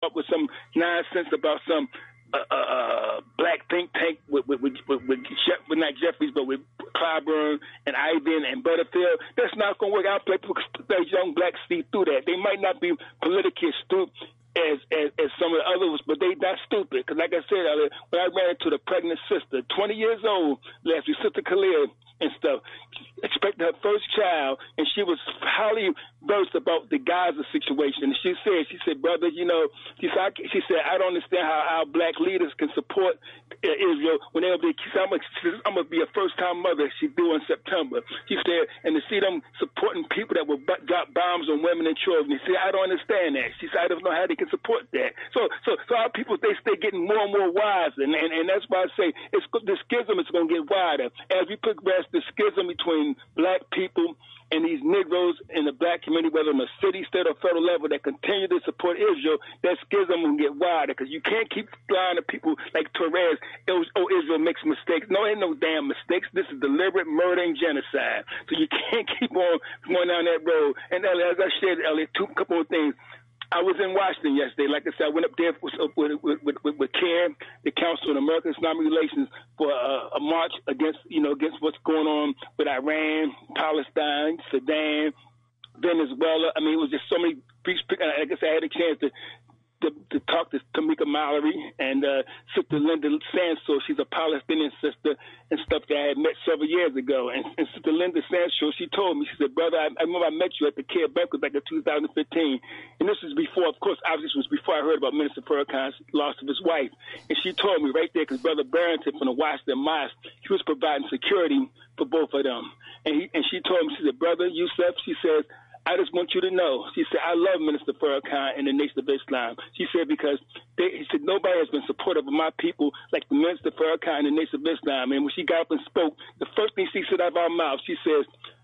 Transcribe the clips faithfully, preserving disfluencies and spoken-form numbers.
up with some nonsense about some uh, uh, black think tank with with with, with, with, Jeff, with not Jeffries, but with Clyburn and Ivan and Butterfield. That's not going to work out. People, those young blacks see through that. They might not be politically astute as, as as some of the others, but they not stupid. Because like I said earlier, when I ran into the pregnant sister, twenty years old, last week, Sister Khalil and stuff, expected her first child, and she was highly versed about the Gaza situation. And she said, she said, brother, you know, she said, I, she said, I don't understand how our black leaders can support uh, Israel when they'll be, she said, I'm going to be a first-time mother, she due in September. She said, and to see them supporting people that will drop bombs on women and children. She said, I don't understand that. She said, I don't know how they can support that. So, so, so our people, they stay getting more and more wise, and, and, and that's why I say it's, the schism is going to get wider. As we progress, the schism between black people and these Negroes in the black community, whether on a city, state, or federal level, that continue to support Israel, that schism will get wider, because you can't keep lying to people like Torres, oh, Israel makes mistakes. No, ain't no damn mistakes. This is deliberate murder and genocide. So you can't keep on going down that road. And as I shared, Elliot, two couple of things. I was in Washington yesterday. Like I said, I went up there with with with, with, with CARE, the Council on American Islamic Relations, for a, a march against you know against what's going on with Iran, Palestine, Sudan, Venezuela. I mean, it was just so many. I guess I had a chance to. To, to talk to Tamika Mallory and uh, Sister Linda Sanso. She's a Palestinian sister and stuff that I had met several years ago. And, and Sister Linda Sanso, she told me, she said, brother, I, I remember I met you at the CARE banquet back in two thousand fifteen. And this was before, of course, obviously this was before I heard about Minister Farrakhan's loss of his wife. And she told me right there, because Brother Barrington from the Washington Mosque, he was providing security for both of them. And, he, and she told me, she said, brother Yusuf, she says, I just want you to know, she said, I love Minister Farrakhan and the Nation of Islam. She said, because they, he said, nobody has been supportive of my people like the Minister Farrakhan and the Nation of Islam. And when she got up and spoke, the first thing she said out of our mouth, she says,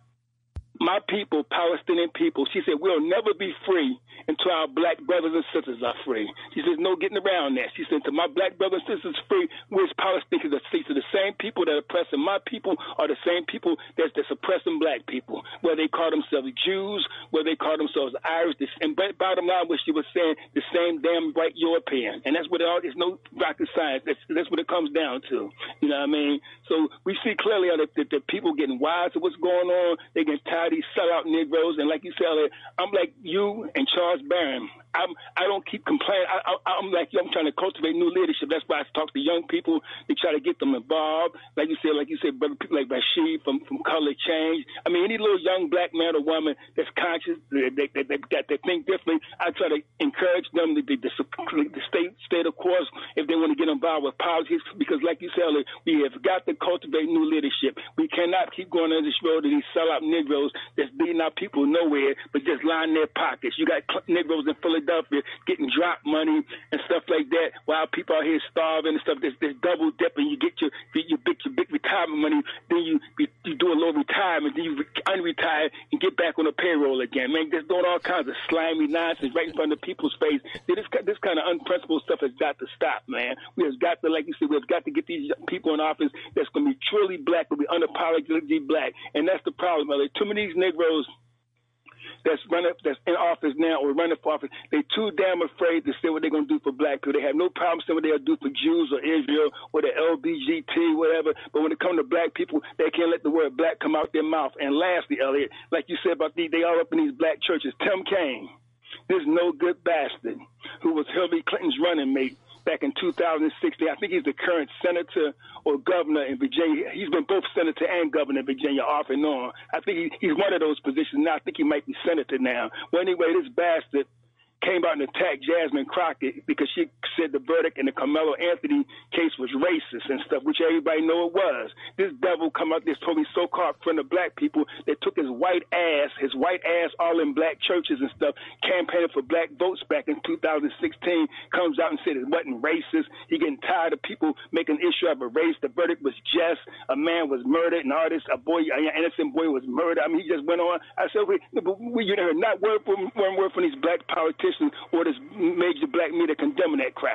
my people, Palestinian people, she said, we'll never be free until our black brothers and sisters are free. She says, no getting around that. She said, until my black brothers and sisters are free, where's Palestinians? She said, the same people that are oppressing my people are the same people that's, that's oppressing black people, whether they call themselves Jews, whether they call themselves Irish. And bottom line, what she was saying, the same damn white European. And that's what it all, there's no rocket science. That's, that's what it comes down to. You know what I mean? So we see clearly that, that, that people getting wise to what's going on. They getting tired of these sellout Negroes. And like you said, I'm like you and Charles Barron. I'm, I don't keep complaining. I, I, I'm like you. I'm trying to cultivate new leadership. That's why I talk to young people to try to get them involved. Like you said, like you said, brother, people like Rashid from, from Color Change. I mean, any little young black man or woman that's conscious, that they, they, they, that they think differently, I try to encourage them to, to, to stay, stay the course if they want to get involved with politics. Because like you said, we have got to cultivate new leadership. We cannot keep going on this road to these sellout Negroes that's beating our people nowhere, but just line their pockets. You got Negroes in Philadelphia getting drop money and stuff like that, while people out here starving and stuff. There's, there's double dipping. You get your your big your big retirement money, then you you do a little retirement, then you unretire and get back on the payroll again. Man, just doing all kinds of slimy nonsense right in front of people's face. This this kind of unprincipled stuff has got to stop, man. We have got to, like you said, we have got to get these people in office that's going to be truly black, will be unapologetically black, and that's the problem. Like, too many of these Negroes that's running, that's in office now or running for office, they're too damn afraid to say what they're going to do for black people. They have no problem saying what they'll do for Jews or Israel or the L B G T, whatever. But when it comes to black people, they can't let the word black come out their mouth. And lastly, Elliot, like you said about the, they all up in these black churches. Tim Kaine, this no good bastard who was Hillary Clinton's running mate back in two thousand sixteen. I think he's the current senator or governor in Virginia. He's been both senator and governor in Virginia off and on. I think he, he's one of those positions now. I think he might be senator now. Well, anyway, this bastard came out and attacked Jasmine Crockett because she said the verdict in the Carmelo Anthony case was racist and stuff, which everybody know it was. This devil come out, this told me so-called friend of black people that took his white ass, his white ass all in black churches and stuff, campaigning for black votes back in two thousand sixteen, comes out and said it wasn't racist. He getting tired of people making issue of a race. The verdict was just, a man was murdered, an artist, a boy, an innocent boy was murdered. I mean, he just went on. I said, we, we you know, not word for one word from these black politicians or this major black media condemning that cracker.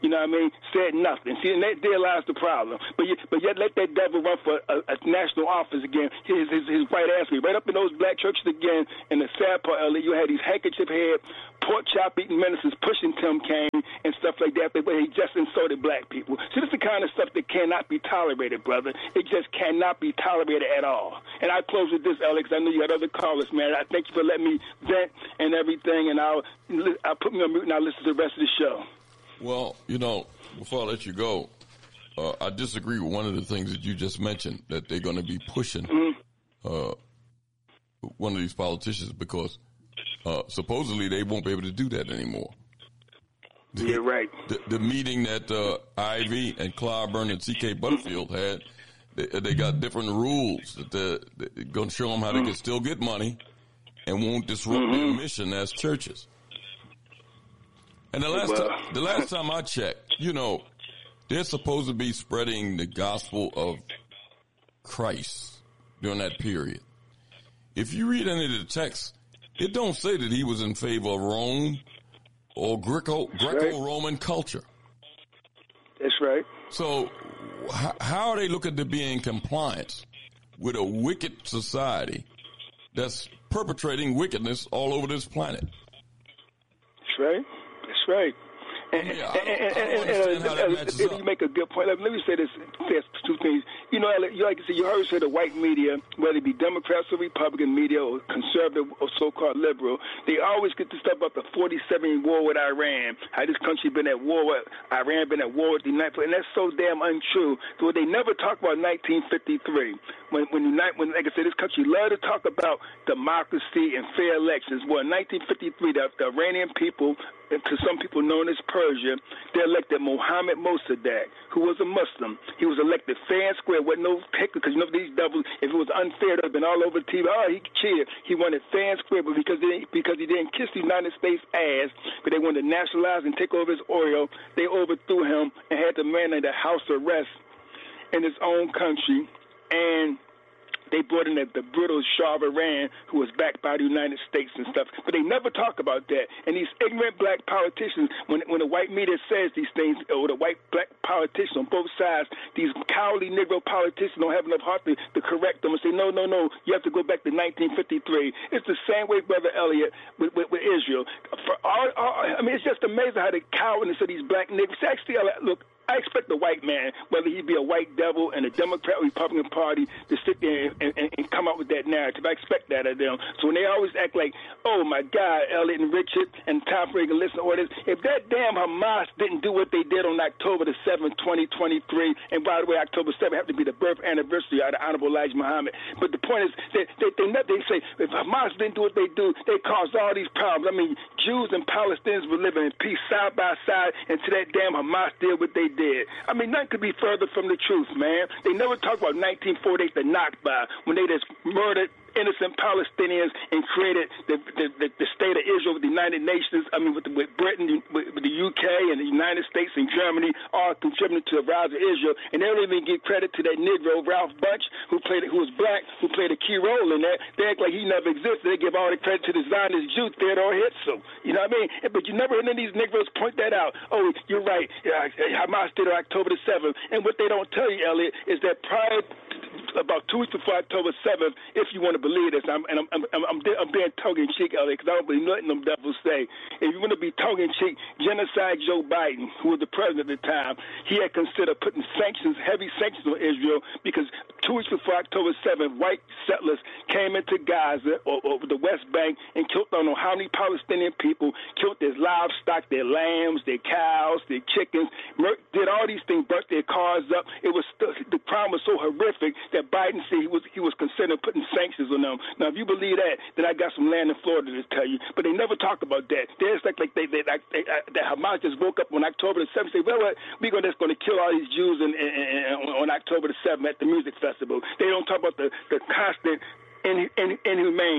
You know what I mean? Said nothing. See, and that, there lies the problem. But you, but yet let that devil run for a, a national office again. His, his, his white ass be right up in those black churches again. And the sad part, Elliot, you had these handkerchief head, pork chop eating ministers pushing Tim Kaine and stuff like that. But he just insulted black people. So this is the kind of stuff that cannot be tolerated, brother. It just cannot be tolerated at all. And I close with this, Alex. I know you had other callers, man. I thank you for letting me vent and everything. And I'll, I'll put me on mute and I'll listen to the rest of the show. Well, you know, before I let you go, uh, I disagree with one of the things that you just mentioned, that they're going to be pushing mm-hmm. uh, one of these politicians because uh, supposedly they won't be able to do that anymore. Yeah, right. The, the meeting that uh, Ivy and Clyburn and C K Butterfield had, they, they got different rules that they're, they're going to show them how mm-hmm. they can still get money and won't disrupt mm-hmm. their mission as churches. And the last time, the last time I checked, you know, they're supposed to be spreading the gospel of Christ during that period. If you read any of the text, it don't say that he was in favor of Rome or Greco, Greco-Roman culture. That's right. So h- how are they looking to be in compliance with a wicked society that's perpetrating wickedness all over this planet? That's right. That's right. And, yeah, and, and, and, and, and, and you make a good point. Let, let me say this, say two things. You know, you like to say, you heard say the white media, whether it be Democrats or Republican media or conservative or so-called liberal, they always get to stuff about the forty-seven war with Iran, how this country been at war with Iran, been at war with the United States, and that's so damn untrue. So they never talk about nineteen fifty-three. When, when, when, like I said, this country love to talk about democracy and fair elections. Well, in nineteen fifty-three, the, the Iranian people, to some people known as Persia, they elected Mohammed Mossadegh, who was a Muslim. He was elected fair and square, with no pick, because you know these devils, if it was unfair, they'd have been all over T V. Oh, he cheered. He wanted fair and square, but because they, because he didn't kiss the United States ass, but they wanted to nationalize and take over his oil, they overthrew him and had the man in the house arrest in his own country. And they brought in the, the brutal Shah of Iran, who was backed by the United States and stuff. But they never talk about that. And these ignorant black politicians, when when the white media says these things, or the white black politicians on both sides, these cowardly Negro politicians don't have enough heart to, to correct them and say, no, no, no, you have to go back to nineteen fifty-three. It's the same way, Brother Elliot, with, with, with Israel. For all, all, I mean, it's just amazing how the cowardness of these black Negroes. Actually, look, I expect the white man, whether he be a white devil in a Democrat or Republican Party, to sit there and, and, and come up with that narrative. I expect that of them. So when they always act like, oh, my God, Elliot and Richard and Tom Reagan, listen to all this, if that damn Hamas didn't do what they did on October the seventh, twenty twenty-three, and by the way, October seventh happened to be the birth anniversary of the Honorable Elijah Muhammad. But the point is, that they, they, they say, if Hamas didn't do what they do, they caused all these problems. I mean, Jews and Palestinians were living in peace side by side until that damn Hamas did what they did. I mean, nothing could be further from the truth, man. They never talk about nineteen forty-eight, the Nakba, when they just murdered innocent Palestinians and created the, the, the, the state of Israel with the United Nations, I mean, with, the, with Britain, with, with the U K and the United States and Germany, all contributing to the rise of Israel. And they don't even give credit to that Negro, Ralph Bunche, who played, who was black, who played a key role in that. They act like he never existed. They give all the credit to the Zionist Jew, Theodore Herzl. You know what I mean? But you never hear any of these Negroes point that out. Oh, you're right. Hamas did it on October the seventh. And what they don't tell you, Elliot, is that prior about two weeks before October seventh, if you want to believe this, I'm, and I'm, I'm, I'm, I'm being tongue-in-cheek, Elliot, because I don't believe nothing them devils say. If you want to be tongue-in-cheek, genocide Joe Biden, who was the president at the time, he had considered putting sanctions, heavy sanctions on Israel, because two weeks before October seventh, white settlers came into Gaza or, or the West Bank and killed, I don't know how many Palestinian people, killed their livestock, their lambs, their cows, their chickens, did all these things, burnt their cars up. It was the crime was so horrific that Biden said he was he was considering putting sanctions on them. Now, if you believe that, then I got some land in Florida to tell you. But they never talk about that. They just like like they, they, like they uh, that Hamas just woke up on October the seventh. Say, well, what, we're gonna, just going to kill all these Jews in, in, in, on October the seventh at the music festival. They don't talk about the the constant In, in, inhumane,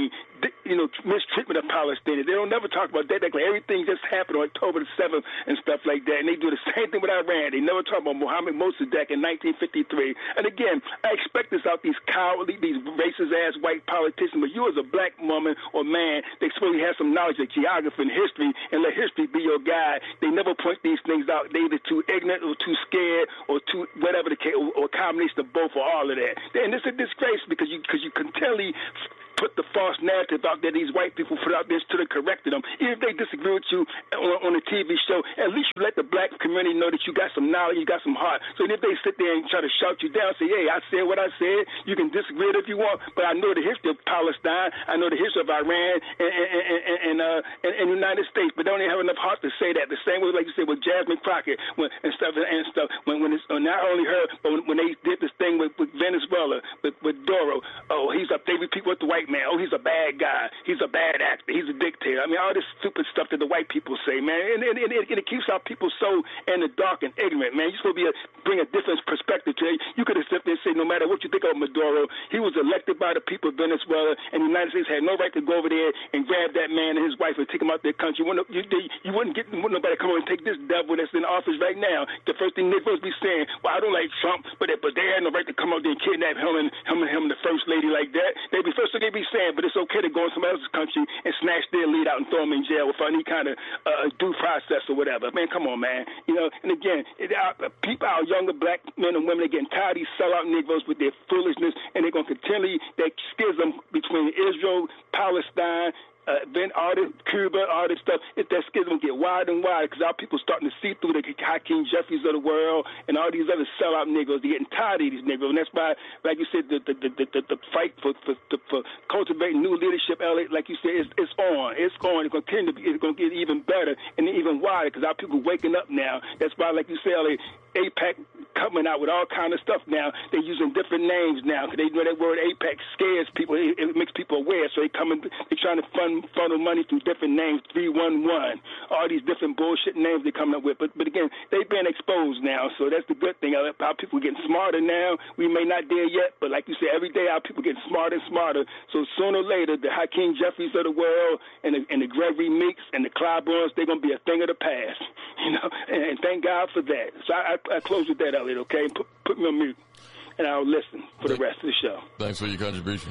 you know, mistreatment of Palestinians. They don't never talk about that. Like everything just happened on October the seventh and stuff like that. And they do the same thing with Iran. They never talk about Mohammed Mossadegh in nineteen fifty-three. And again, I expect this out these cowardly, these racist-ass white politicians. But you as a black woman or man, they supposed to have some knowledge of geography and history and let history be your guide. They never point these things out. They either too ignorant or too scared or too whatever the case, or, or a combination of both or all of that. And it's a disgrace because you because you continually put the false narrative out there these white people put out there to the corrected them. Even if they disagree with you on, on a T V show, at least you let the black community know that you got some knowledge, you got some heart. So if they sit there and try to shout you down, say, hey, I said what I said, you can disagree with it if you want, but I know the history of Palestine, I know the history of Iran and, and, and, and, uh, and, and the United States, but they don't even have enough heart to say that. The same way, like you said, with Jasmine Crockett when, and stuff and stuff, when, when it's uh, not only her, but when, when they did this thing with, with Venezuela, with, with Doro, oh, he's up there with people with the white man. Oh, he's a bad guy. He's a bad actor. He's a dictator. I mean, all this stupid stuff that the white people say, man. And, and, and, it, and it keeps our people so in the dark and ignorant, man. You're supposed to be a, bring a different perspective to it. You could have sit there and say, no matter what you think of Maduro, he was elected by the people of Venezuela, and the United States had no right to go over there and grab that man and his wife and take him out their country. You wouldn't, you, you wouldn't get wouldn't nobody come over and take this devil that's in office right now. The first thing they're supposed to be saying, well, I don't like Trump, but they, but they had no right to come out there and kidnap him and him and him, the first lady like that. They'd be first thing they'd be saying, but it's okay to go in somebody else's country and snatch their lead out and throw them in jail without any kind of uh, due process or whatever. Man, come on, man. You know, and again, it, our, people, our younger black men and women are getting tired of these sellout Negroes with their foolishness, and they're going to continually that schism between Israel, Palestine, Uh, then all this Cuba, all this stuff, if that schism get wider and wider, because our people starting to see through the Hakeem Jeffries of the world and all these other sellout Negroes. They're getting tired of these Negroes, and that's why, like you said, the the the, the, the fight for, for for cultivating new leadership, L A, like you said, it's, it's on. It's on. It's going to continue to be. It's going to get even better and even wider because our people waking up now. That's why, like you said, L A, AIPAC coming out with all kind of stuff now. They're using different names now because they know that word AIPAC scares people. It, it makes people aware, so they coming. They're trying to fund. funnel money through different names, three one one, all these different bullshit names they're coming up with. But but again, they've been exposed now, so that's the good thing. Our people are getting smarter now. We may not there yet, but like you said, every day our people getting smarter and smarter. So sooner or later, the Hakeem Jeffries of the world and the, and the Gregory Meeks and the Clyburns, they're going to be a thing of the past, you know, and, and thank God for that. So I, I, I close with that, Elliot, okay? Put, put me on mute, and I'll listen for the rest of the show. Thanks for your contribution.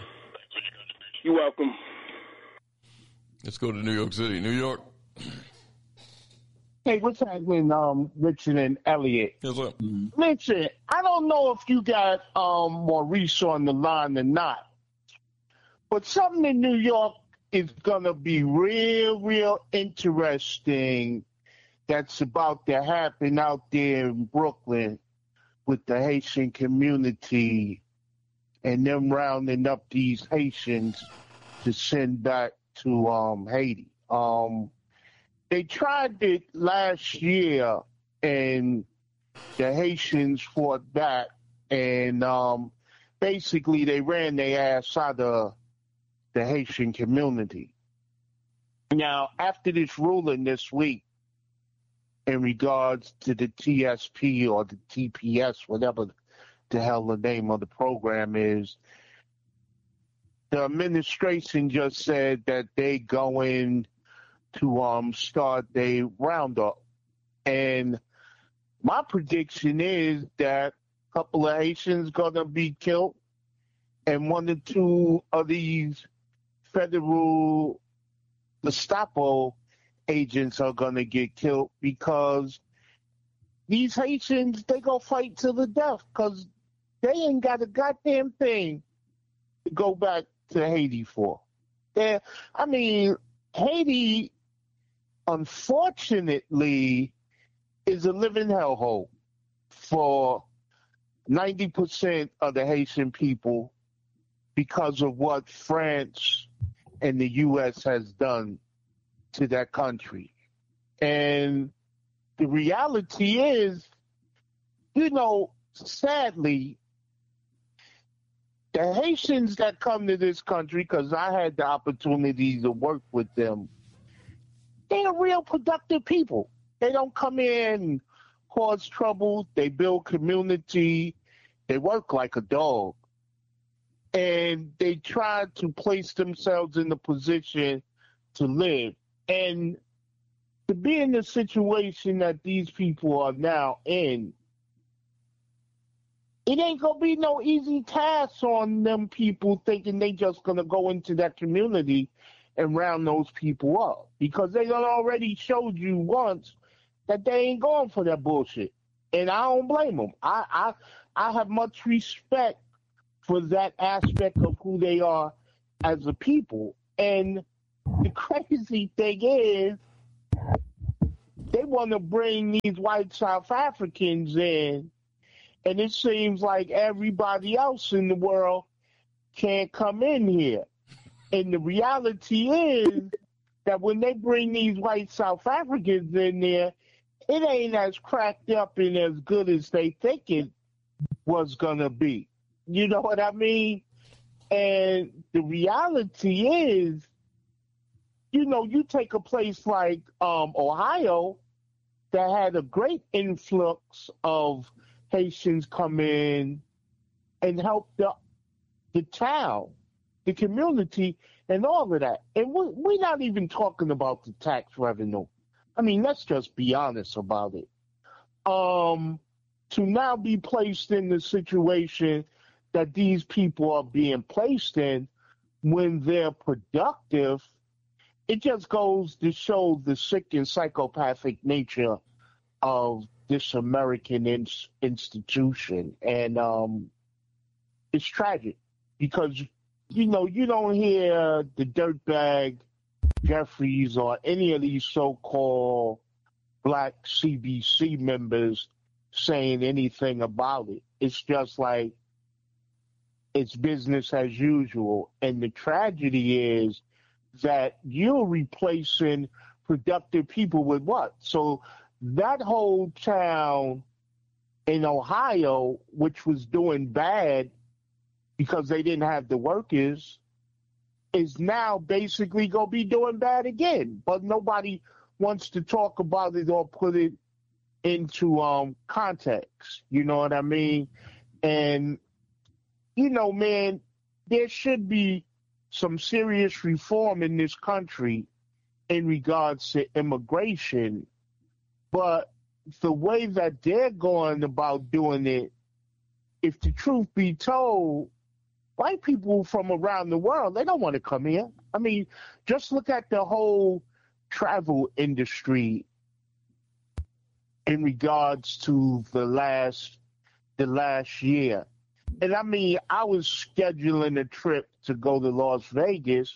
You're welcome. Let's go to New York City. New York. Hey, what's happening, um, Richard and Elliot? What's up? Listen, I don't know if you got um, Maurice on the line or not, but something in New York is going to be real, real interesting that's about to happen out there in Brooklyn with the Haitian community and them rounding up these Haitians to send back to um, Haiti. Um, they tried it last year, and the Haitians fought back, and um, basically they ran their ass out of the Haitian community. Now, after this ruling this week, in regards to the T S P or the T P S, whatever the hell the name of the program is, the administration just said that they going to um start their roundup. And my prediction is that a couple of Haitians going to be killed and one or two of these federal Gestapo agents are going to get killed because these Haitians, they go fight to the death because they ain't got a goddamn thing to go back to Haiti for. They're, I mean, Haiti, unfortunately, is a living hellhole for ninety percent of the Haitian people because of what France and the U S has done to that country. And the reality is, you know, sadly, the Haitians that come to this country, because I had the opportunity to work with them, they're real productive people. They don't come in and cause trouble. They build community. They work like a dog. and they try to place themselves in the position to live. And to be in the situation that these people are now in, it ain't going to be no easy task on them people thinking they just going to go into that community and round those people up, because they done already showed you once that they ain't going for that bullshit. And I don't blame them. I, I, I have much respect for that aspect of who they are as a people. And the crazy thing is, they want to bring these white South Africans in, and it seems like everybody else in the world can't come in here. And the reality is that when they bring these white South Africans in there, it ain't as cracked up and as good as they think it was going to be. You know what I mean? And the reality is, you know, you take a place like um, Ohio that had a great influx of Haitians come in and help the, the town, the community, and all of that. And we, we're not even talking about the tax revenue. I mean, let's just be honest about it. Um, to now be placed in the situation that these people are being placed in when they're productive, it just goes to show the sick and psychopathic nature of this American in- institution. And um, it's tragic because, you know, you don't hear the dirtbag Jeffries or any of these so-called black C B C members saying anything about it. It's just like it's business as usual. And the tragedy is that you're replacing productive people with what? So that whole town in Ohio, which was doing bad because they didn't have the workers, is now basically going to be doing bad again. But nobody wants to talk about it or put it into um, context. You know what I mean? And, you know, man, there should be some serious reform in this country in regards to immigration. But the way that they're going about doing it, if the truth be told, white people from around the world, they don't want to come here. I mean, just look at the whole travel industry in regards to the last the last year. And I mean, I was scheduling a trip to go to Las Vegas,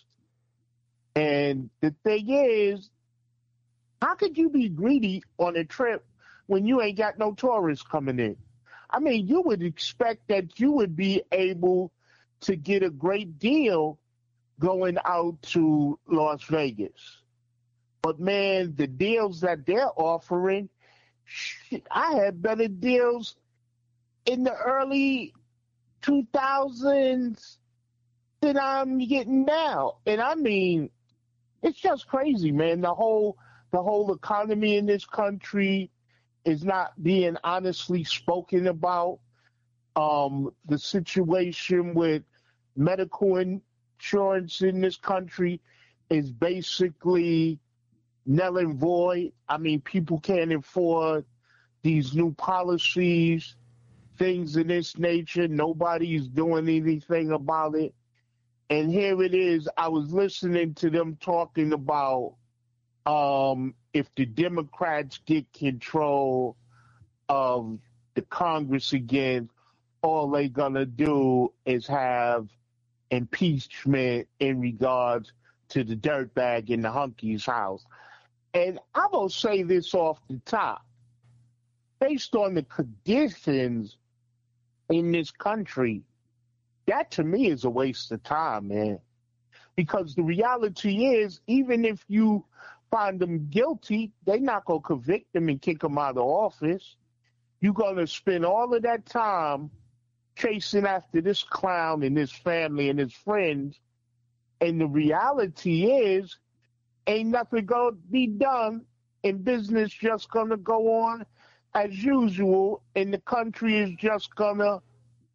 and the thing is, how could you be greedy on a trip when you ain't got no tourists coming in? I mean, you would expect that you would be able to get a great deal going out to Las Vegas. But, man, the deals that they're offering, shit, I had better deals in the early two thousands than I'm getting now. And, I mean, it's just crazy, man. The whole the whole economy in this country is not being honestly spoken about. Um, the situation with medical insurance in this country is basically null and void. I mean, people can't afford these new policies, things of this nature. Nobody's doing anything about it. And here it is. I was listening to them talking about um, if the Democrats get control of the Congress again, all they're going to do is have impeachment in regards to the dirtbag in the Hunky's house. And I'm going to say this off the top. Based on the conditions in this country, that to me is a waste of time, man. Because the reality is, even if you find them guilty, they're not going to convict them and kick them out of office. You're going to spend all of that time chasing after this clown and his family and his friends. And the reality is, ain't nothing going to be done, and business just going to go on as usual, and the country is just going to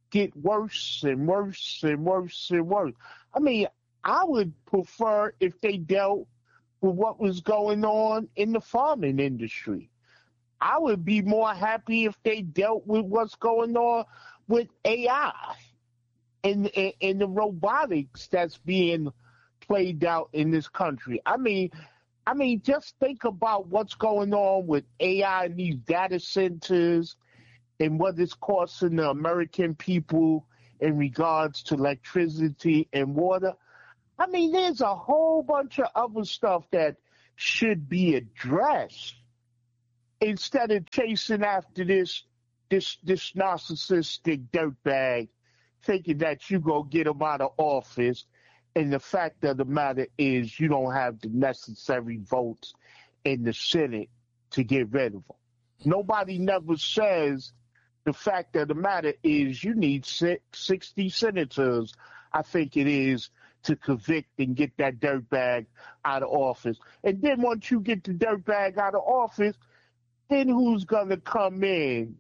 get worse and worse and worse and worse. I mean, I would prefer if they dealt with what was going on in the farming industry. I would be more happy if they dealt with what's going on with A I and, and, and the robotics that's being played out in this country. I mean, I mean, just think about what's going on with A I in these data centers and what it's costing the American people in regards to electricity and water. I mean, there's a whole bunch of other stuff that should be addressed instead of chasing after this this this narcissistic dirtbag, thinking that you go get him out of office. And the fact of the matter is you don't have the necessary votes in the Senate to get rid of him. Nobody never says the fact of the matter is you need sixty senators, I think it is, to convict and get that dirtbag out of office. And then once you get the dirtbag out of office, then who's going to come in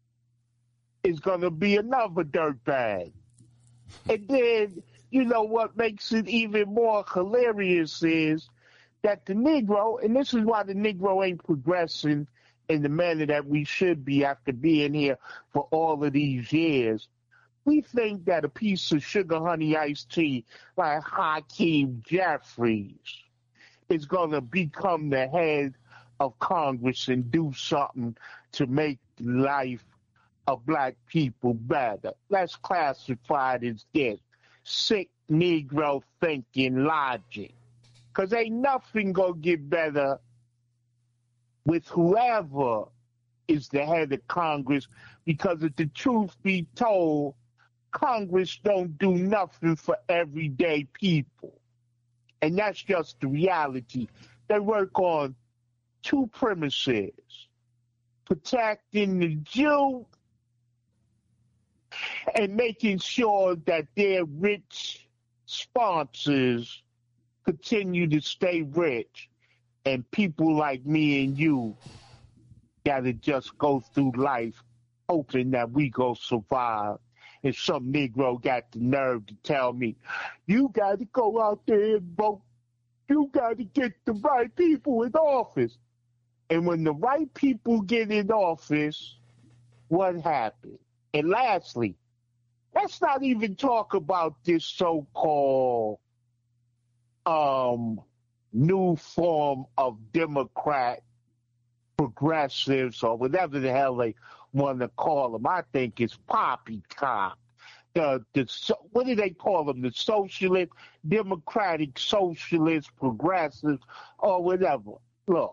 is going to be another dirtbag. And then, you know, what makes it even more hilarious is that the Negro, and this is why the Negro ain't progressing in the manner that we should be after being here for all of these years. We think that a piece of sugar honey iced tea like Hakeem Jeffries is going to become the head of Congress and do something to make life of black people better. Let's classify it as this: sick Negro thinking logic. Because ain't nothing going to get better with whoever is the head of Congress, because if the truth be told, Congress don't do nothing for everyday people. And that's just the reality. They work on two premises: protecting the Jew and making sure that their rich sponsors continue to stay rich. And people like me and you gotta just go through life hoping that we go survive. And some Negro got the nerve to tell me, you gotta go out there and vote. You gotta get the right people in office. And when the right people get in office, what happens? And lastly, let's not even talk about this so-called um, new form of Democrat progressives or whatever the hell they want to call them. I think it's poppycock. The, the, what do they call them? The socialist, democratic socialist progressives or whatever. Look,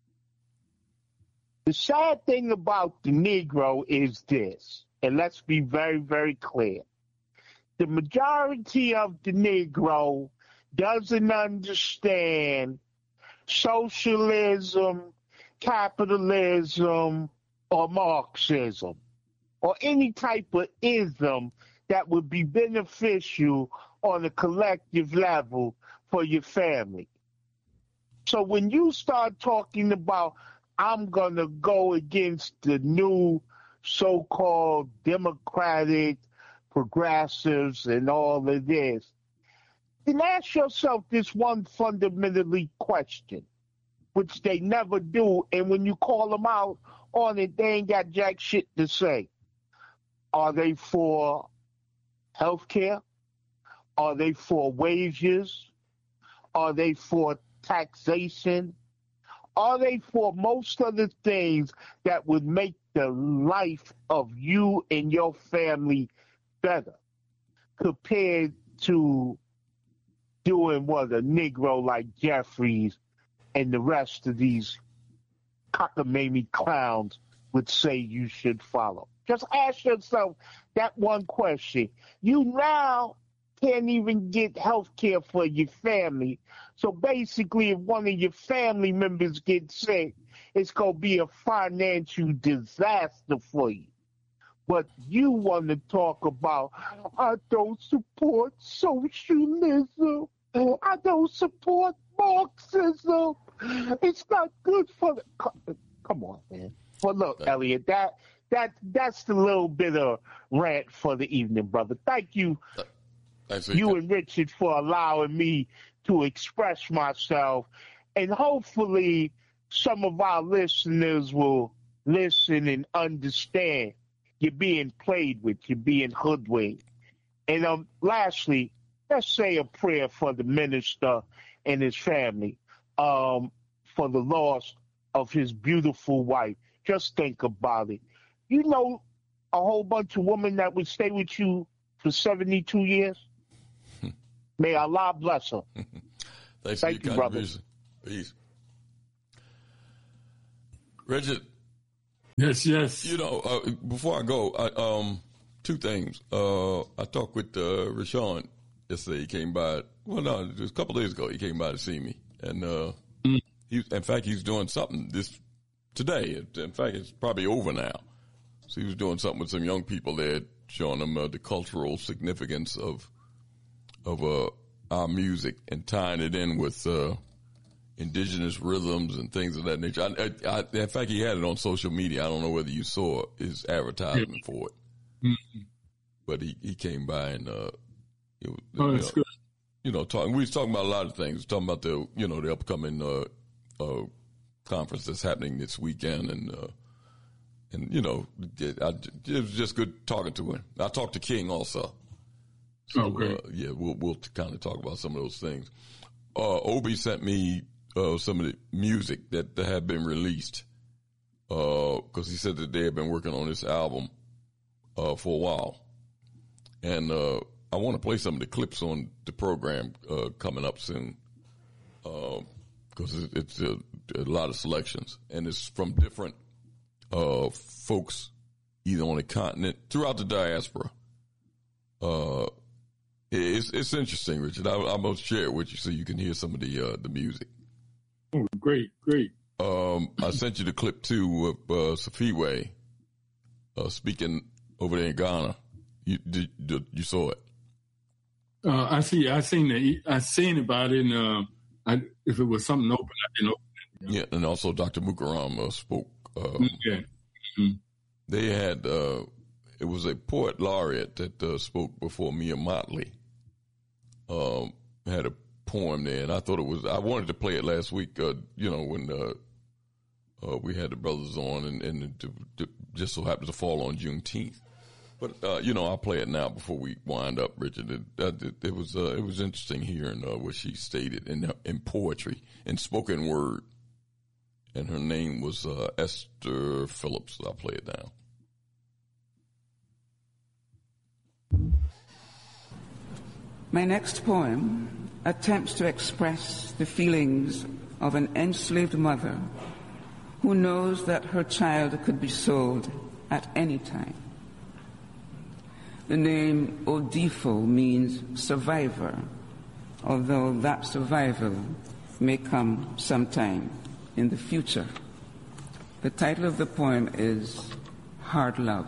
the sad thing about the Negro is this, and let's be very, very clear. The majority of the Negro doesn't understand socialism, capitalism, or Marxism, or any type of ism that would be beneficial on a collective level for your family. So when you start talking about, I'm going to go against the new so-called democratic progressives and all of this, then ask yourself this one fundamentally question, which they never do, and when you call them out on it, they ain't got jack shit to say. Are they for health care? Are they for wages? Are they for taxation? Are they for most of the things that would make the life of you and your family better compared to doing what a Negro like Jeffries and the rest of these cockamamie clowns would say you should follow? Just ask yourself that one question. You now can't even get health care for your family. So basically, if one of your family members gets sick, it's going to be a financial disaster for you. But you want to talk about, I don't support socialism. I don't support Marxism. It's not good for the... Come on, man. Well, look, Elliot, that that that's the little bit of rant for the evening, brother. Thank you, uh, you and Richard, for allowing me to express myself, and hopefully some of our listeners will listen and understand. You're being played with. You're being hoodwinked. And um, lastly, let's say a prayer for the minister and his family, um, for the loss of his beautiful wife. Just think about it. You know a whole bunch of women that would stay with you for seventy-two years? May Allah bless her. Thanks Thank for your you, brother. Peace. Richard. Yes, yes. You know, uh, before I go, I, um, two things. Uh, I talked with uh, Rashawn yesterday. He came by. Well, no, it was a couple days ago. He came by to see me, and uh, mm. he, in fact, he's doing something this today. In fact, it's probably over now. So he was doing something with some young people there, showing them uh, the cultural significance of of uh, our music and tying it in with uh, indigenous rhythms and things of that nature. I, I, I, in fact, he had it on social media. I don't know whether you saw his advertisement yeah. for it, mm-hmm. but he, he came by and uh, it was, oh, you that's know, good. You know, talking. We was talking about a lot of things. Talking about the you know the upcoming uh, uh, conference that's happening this weekend, and uh, and you know, it, I, it was just good talking to him. I talked to King also. So, okay. Uh, yeah, we'll we'll kind of talk about some of those things. Uh, Obi sent me uh, some of the music that, that had been released because uh, he said that they had been working on this album uh, for a while, and uh, I want to play some of the clips on the program uh, coming up soon because uh, it's a, a lot of selections, and it's from different uh, folks either on the continent throughout the diaspora. Uh, It's it's interesting, Richard. I, I'm gonna share it with you so you can hear some of the uh, the music. Oh, great, great. Um, I sent you the clip too of uh, Safiwe uh, speaking over there in Ghana. You did, did you saw it? Uh, I see. I seen it. I seen about it. And, uh, I, if it was something open, I didn't open it. You know? Yeah, and also Doctor Mukaram uh, spoke. Uh, yeah. Mm-hmm. They had uh, it was a poet laureate that uh, spoke before Mia Motley. Um, had a poem there, and I thought it was. I wanted to play it last week. Uh, you know, when uh, uh, we had the brothers on, and, and it, it just so happened to fall on Juneteenth. But uh, you know, I'll play it now before we wind up, Richard. It, it, it was uh, it was interesting hearing uh, what she stated in in poetry, in spoken word, and her name was uh, Esther Phillips. I'll play it now. My next poem attempts to express the feelings of an enslaved mother who knows that her child could be sold at any time. The name Odifo means survivor, although that survival may come sometime in the future. The title of the poem is Hard Love.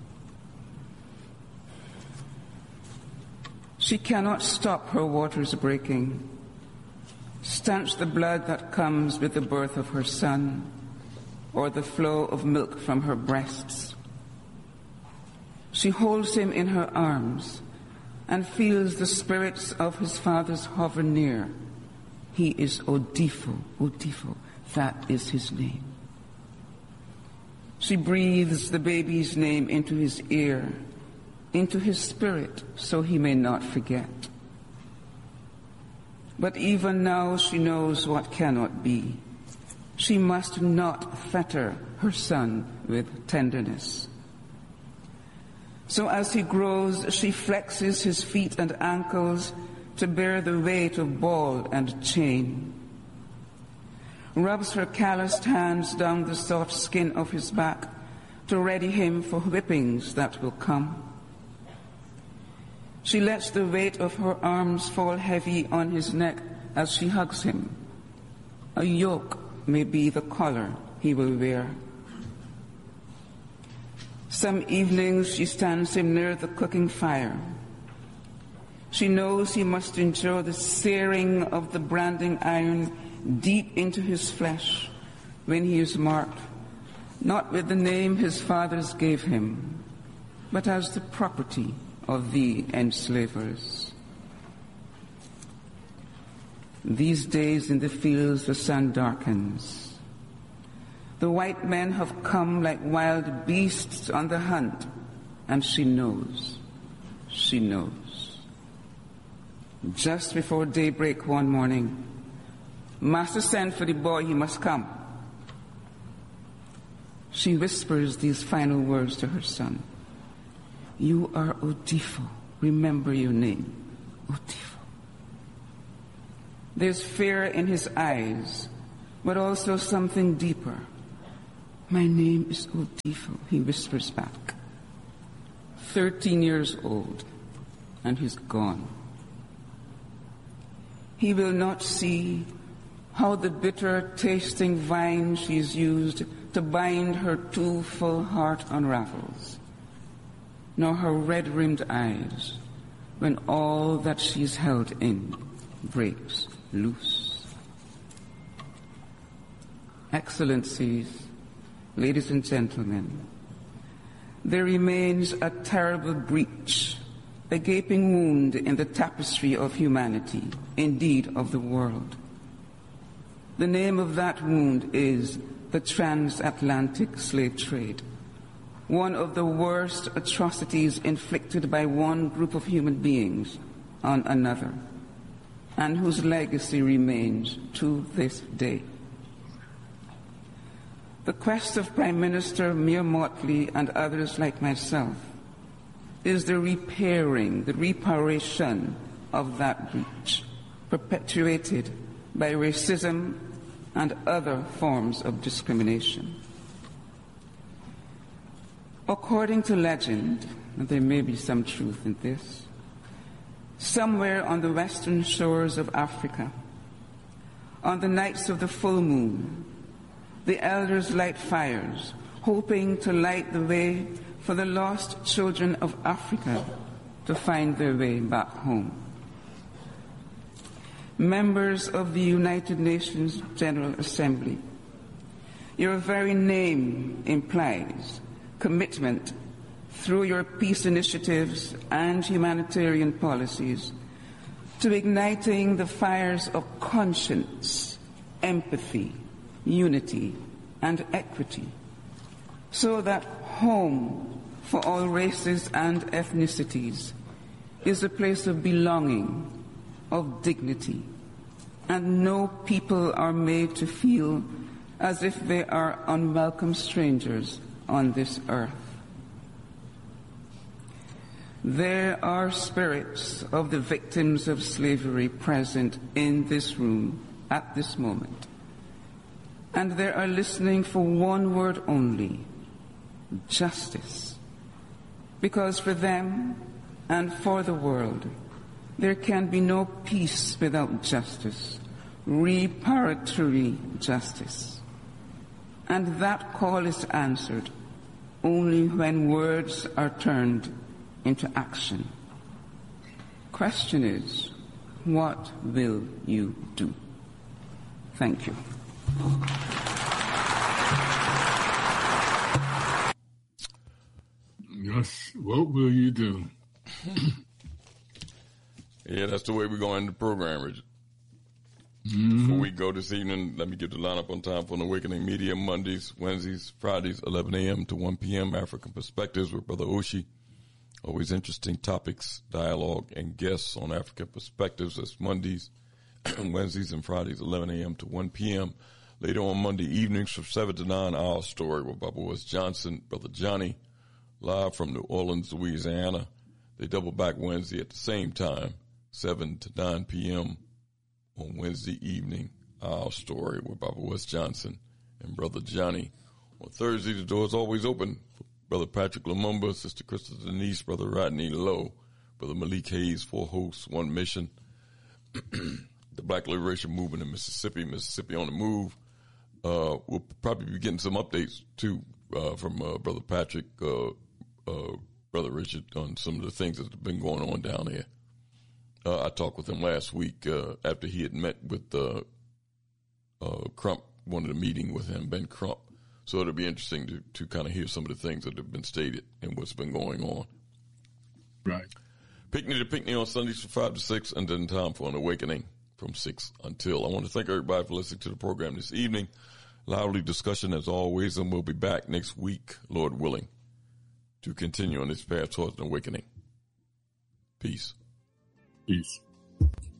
She cannot stop her waters breaking, stanch the blood that comes with the birth of her son, or the flow of milk from her breasts. She holds him in her arms and feels the spirits of his fathers hover near. He is Odifo, Odifo, that is his name. She breathes the baby's name into his ear, into his spirit, so he may not forget. But even now she knows what cannot be. She must not fetter her son with tenderness. So as he grows, she flexes his feet and ankles to bear the weight of ball and chain, rubs her calloused hands down the soft skin of his back to ready him for whippings that will come. She lets the weight of her arms fall heavy on his neck as she hugs him. A yoke may be the collar he will wear. Some evenings she stands him near the cooking fire. She knows he must endure the searing of the branding iron deep into his flesh when he is marked, not with the name his fathers gave him, but as the property of the enslavers. These days in the fields the sun darkens. The white men have come like wild beasts on the hunt, and she knows, she knows. Just before daybreak one morning, Master sent for the boy, he must come. She whispers these final words to her son. You are Odifo. Remember your name, Odifo. There's fear in his eyes, but also something deeper. My name is Odifo, he whispers back. Thirteen years old, and he's gone. He will not see how the bitter-tasting vine she's used to bind her too full heart unravels, nor her red-rimmed eyes when all that she's held in breaks loose. Excellencies, ladies and gentlemen, there remains a terrible breach, a gaping wound in the tapestry of humanity, indeed of the world. The name of that wound is the transatlantic slave trade, one of the worst atrocities inflicted by one group of human beings on another, and whose legacy remains to this day. The quest of Prime Minister Mia Mottley and others like myself is the repairing, the reparation of that breach, perpetuated by racism and other forms of discrimination. According to legend, and there may be some truth in this, somewhere on the western shores of Africa, on the nights of the full moon, the elders light fires, hoping to light the way for the lost children of Africa to find their way back home. Members of the United Nations General Assembly, your very name implies commitment through your peace initiatives and humanitarian policies to igniting the fires of conscience, empathy, unity, and equity, so that home for all races and ethnicities is a place of belonging, of dignity, and no people are made to feel as if they are unwelcome strangers on this earth. There are spirits of the victims of slavery present in this room at this moment, and they are listening for one word only: justice. Because for them and for the world, there can be no peace without justice, reparatory justice. And that call is answered only when words are turned into action. Question is, what will you do? Thank you. Yes, what will you do? Yeah, that's the way we're going to the program, Richard. Mm-hmm. Before we go this evening, let me get the lineup on time for an Awakening Media: Mondays, Wednesdays, Fridays, eleven a.m. to one p.m. African Perspectives with Brother Oshi. Always interesting topics, dialogue, and guests on African Perspectives. That's Mondays, Wednesdays, and Fridays, eleven a.m. to one p.m. Later on Monday evenings from seven to nine, Our Story with Baba West Johnson, Brother Johnny, live from New Orleans, Louisiana. They double back Wednesday at the same time, seven to nine p.m. on Wednesday evening, Our Story with Baba West Johnson and Brother Johnny. On Thursday, the door is always open for Brother Patrick Lumumba, Sister Crystal Denise, Brother Rodney Lowe, Brother Malik Hayes, four hosts, one mission. The Black Liberation Movement in Mississippi, Mississippi on the Move. Uh, we'll probably be getting some updates, too, uh, from uh, Brother Patrick, uh, uh, Brother Richard, on some of the things that have been going on down there. Uh, I talked with him last week uh, after he had met with uh, uh, Crump, wanted a meeting with him, Ben Crump, So it'll be interesting to, to kind of hear some of the things that have been stated and what's been going on. Right. Picnic to Picnic on Sundays from five to six, and then time for an awakening from six until. I want to thank everybody for listening to the program this evening. Lively discussion as always, and we'll be back next week, Lord willing, to continue on this path towards an awakening. Peace. Peace.